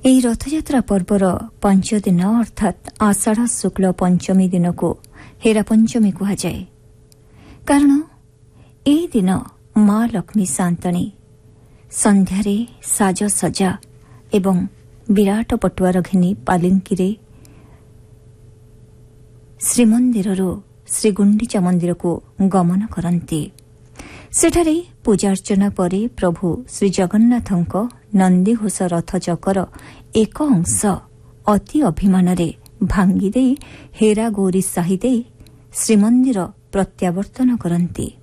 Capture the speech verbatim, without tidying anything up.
ଏହି ରଥଯାତ୍ରା ପର୍ବର ପାଞ୍ଚ ଦିନ ଅର୍ଥାତ୍ ଆଷାଢ଼ ଶୁକ୍ଳ ପଞ୍ଚମୀ ଦିନକୁ ହେରା ପଞ୍ଚମୀ କୁହାଯାଏ। କାରଣ ଏହି ଦିନ ମା ଲକ୍ଷ୍ମୀ ସାନ୍ତାଣୀ ସନ୍ଧ୍ୟାରେ ସାଜସଜା ଏବଂ ବିରାଟ ପଟୁଆର ଘେନି ପାଲିଙ୍କିରେ ଶ୍ରୀମନ୍ଦିରରୁ ଶ୍ରୀଗୁଣ୍ଡିଚା ମନ୍ଦିରକୁ ଗମନ କରନ୍ତି। ସେଠାରେ ପୂଜାର୍ଚ୍ଚନା ପରେ ପ୍ରଭୁ ଶ୍ରୀଜଗନ୍ନାଥଙ୍କ ନନ୍ଦିଘୋଷ ରଥ ଚକର ଏକ ଅଂଶ ଅତି ଅଭିମାନରେ ଭାଙ୍ଗିଦେଇ ହେରା ଗୌରୀ ସାହି ଦେଇ ଶ୍ରୀମନ୍ଦିର ପ୍ରତ୍ୟାବର୍ତ୍ତନ କରନ୍ତି।